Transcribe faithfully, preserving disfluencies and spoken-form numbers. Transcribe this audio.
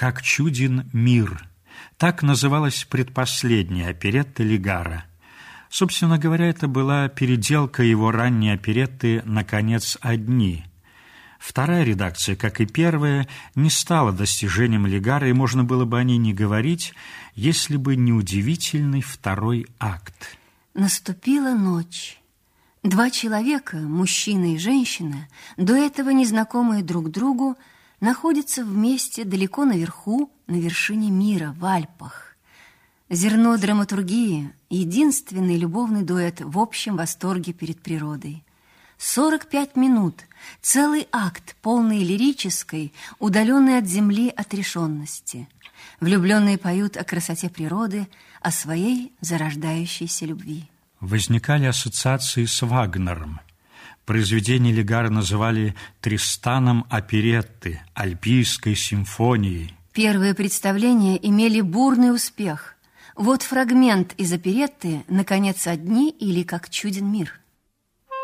«Как чуден мир». Так называлась предпоследняя оперетта Лигара. Собственно говоря, это была переделка его ранней оперетты «Наконец, одни». Вторая редакция, как и первая, не стала достижением Лигара, и можно было бы о ней не говорить, если бы не удивительный второй акт. Наступила ночь. Два человека, мужчина и женщина, до этого незнакомые друг другу, находятся вместе далеко наверху, на вершине мира, в Альпах. Зерно драматургии — единственный любовный дуэт в общем восторге перед природой. Сорок пять минут, целый акт, полный лирической, удаленной от земли отрешенности. Влюбленные поют о красоте природы, о своей зарождающейся любви. Возникали ассоциации с Вагнером. Произведение Лигара называли «Тристаном оперетты», «Альпийской симфонией». Первые представления имели бурный успех. Вот фрагмент из оперетты «Наконец, одни» или «Как чуден мир».